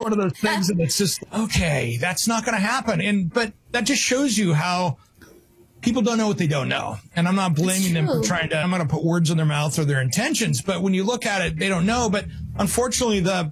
one of those things and it's just, okay, that's not going to happen. But that just shows you how people don't know what they don't know. And I'm not blaming them for I'm going to put words in their mouth or their intentions. But when you look at it, they don't know. But unfortunately, the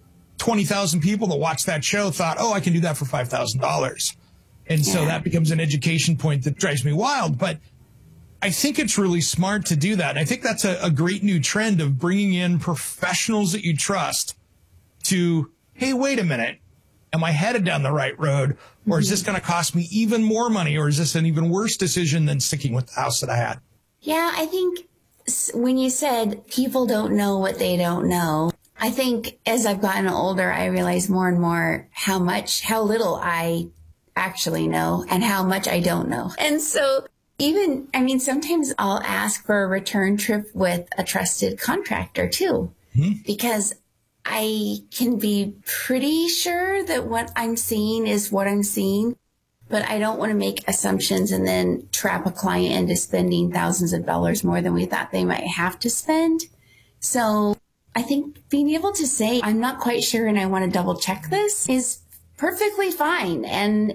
20,000 people that watched that show thought, oh, I can do that for $5,000. And so that becomes an education point that drives me wild. But I think it's really smart to do that. And I think that's a great new trend of bringing in professionals that you trust to, hey, wait a minute. Am I headed down the right road? Or is this going to cost me even more money? Or is this an even worse decision than sticking with the house that I had? Yeah, I think when you said people don't know what they don't know, I think as I've gotten older, I realize more and more how little I actually know and how much I don't know. And so sometimes I'll ask for a return trip with a trusted contractor too, because I can be pretty sure that what I'm seeing is what I'm seeing, but I don't want to make assumptions and then trap a client into spending thousands of dollars more than we thought they might have to spend. So I think being able to say, I'm not quite sure and I want to double check this is perfectly fine. And,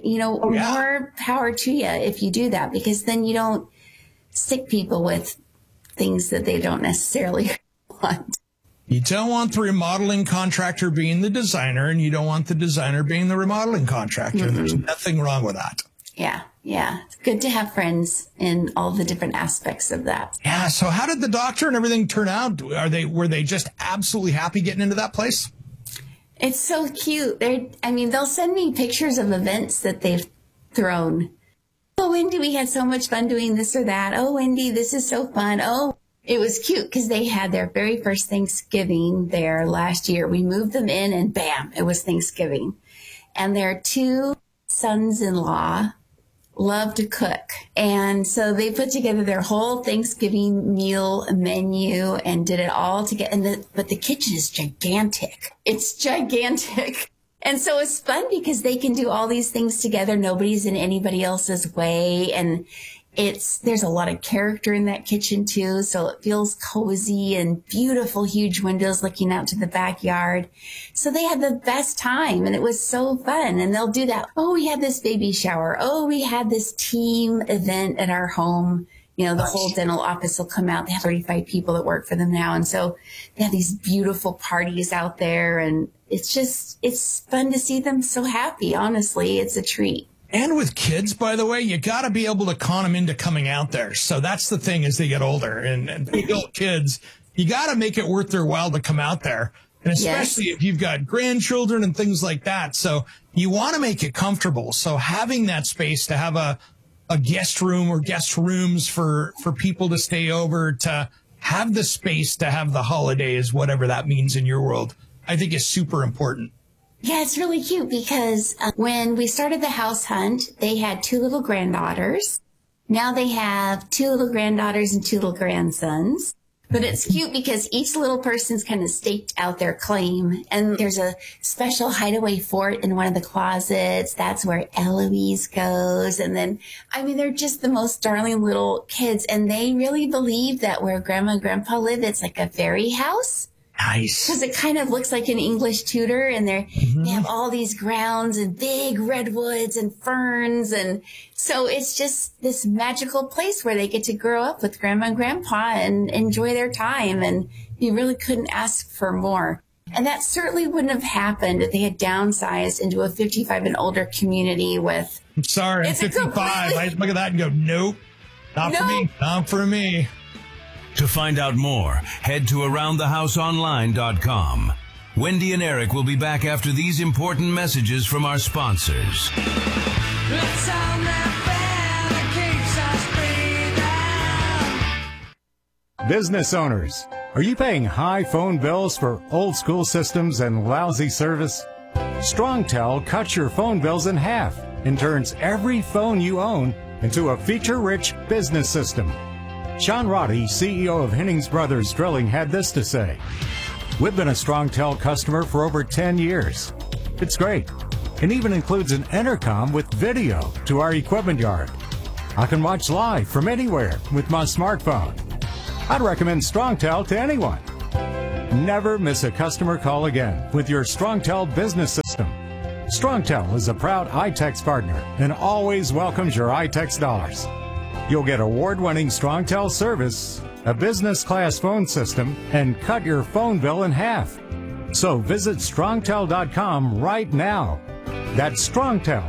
more power to you if you do that, because then you don't stick people with things that they don't necessarily want. You don't want the remodeling contractor being the designer, and you don't want the designer being the remodeling contractor. There's nothing wrong with that. Yeah. It's good to have friends in all the different aspects of that. Yeah. So how did the doctor and everything turn out? Were they just absolutely happy getting into that place? It's so cute. They'll send me pictures of events that they've thrown. Oh, Wendy, we had so much fun doing this or that. Oh, Wendy, this is so fun. Oh, it was cute because they had their very first Thanksgiving there last year. We moved them in and bam, it was Thanksgiving. And their two sons-in-law love to cook. And so they put together their whole Thanksgiving meal menu and did it all together. But the kitchen is gigantic. It's gigantic. And so it's fun because they can do all these things together. Nobody's in anybody else's way. And there's a lot of character in that kitchen too. So it feels cozy and beautiful, huge windows looking out to the backyard. So they had the best time and it was so fun. And they'll do that. Oh, we had this baby shower. Oh, we had this team event at our home. The whole dental office will come out. They have 35 people that work for them now. And so they have these beautiful parties out there. And it's fun to see them so happy. Honestly, it's a treat. And with kids, by the way, you got to be able to con them into coming out there. So that's the thing as they get older and big old kids, you got to make it worth their while to come out there. And especially if you've got grandchildren and things like that. So you want to make it comfortable. So having that space to have a guest room or guest rooms for people to stay over, to have the space to have the holidays, whatever that means in your world, I think is super important. Yeah, it's really cute because when we started the house hunt, they had two little granddaughters. Now they have two little granddaughters and two little grandsons. But it's cute because each little person's kind of staked out their claim. And there's a special hideaway fort in one of the closets. That's where Eloise goes. And then, they're just the most darling little kids. And they really believe that where Grandma and Grandpa live, it's like a fairy house. Nice. Because it kind of looks like an English Tudor, and they have all these grounds and big redwoods and ferns. And so it's just this magical place where they get to grow up with Grandma and Grandpa and enjoy their time. And you really couldn't ask for more. And that certainly wouldn't have happened if they had downsized into a 55 and older community with... I'm sorry, I'm 55. I look at that and go, nope, not for me, not for me. To find out more, head to AroundTheHouseOnline.com. Wendy and Eric will be back after these important messages from our sponsors. Let's sound that keeps us breathing. Business owners, are you paying high phone bills for old school systems and lousy service? StrongTel cuts your phone bills in half and turns every phone you own into a feature-rich business system. Sean Roddy, CEO of Hennings Brothers Drilling, had this to say. We've been a StrongTel customer for over 10 years. It's great. It even includes an intercom with video to our equipment yard. I can watch live from anywhere with my smartphone. I'd recommend StrongTel to anyone. Never miss a customer call again with your StrongTel business system. Strongtel is a proud iTex partner and always welcomes your iTex dollars. You'll get award-winning Strongtel service, a business-class phone system, and cut your phone bill in half. So visit Strongtel.com right now. That's Strongtel,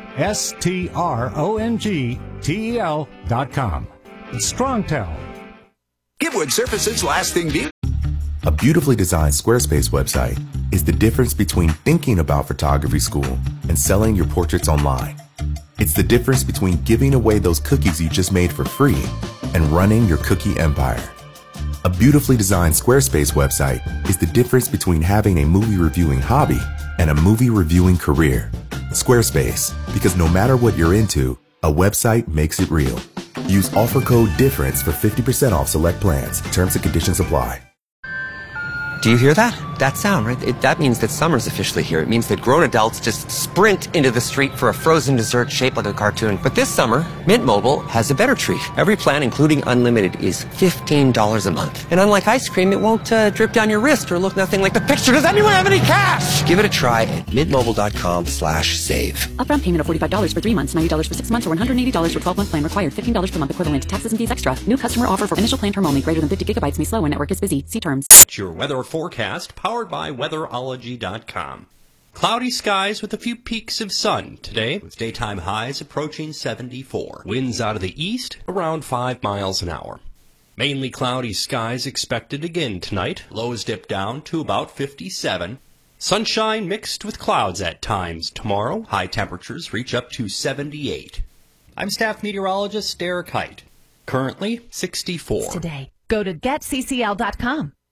STRONGTEL.com. Strongtel. Givewood Surfaces Lasting Beauty. A beautifully designed Squarespace website is the difference between thinking about photography school and selling your portraits online. It's the difference between giving away those cookies you just made for free and running your cookie empire. A beautifully designed Squarespace website is the difference between having a movie reviewing hobby and a movie reviewing career. Squarespace, because no matter what you're into, a website makes it real. Use offer code DIFFERENCE for 50% off select plans. Terms and conditions apply. Do you hear that? That sound, right? That means that summer's officially here. It means that grown adults just sprint into the street for a frozen dessert shaped like a cartoon. But this summer, Mint Mobile has a better treat. Every plan, including unlimited, is $15 a month. And unlike ice cream, it won't drip down your wrist or look nothing like the picture. Does anyone have any cash? Give it a try at mintmobile.com/save. Upfront payment of $45 for 3 months, $90 for 6 months, or $180 for 12-month plan required. $15 per month equivalent. Taxes and fees extra. New customer offer for initial plan term only. Greater than 50 gigabytes may slow when network is busy. See terms. Your weather forecast powered by weatherology.com. Cloudy skies with a few peaks of sun today, with daytime highs approaching 74. Winds out of the east around 5 miles an hour. Mainly cloudy skies expected again tonight. Lows dip down to about 57. Sunshine mixed with clouds at times tomorrow. High temperatures reach up to 78. I'm staff meteorologist Derek Height. Currently 64. Today, go to getccl.com.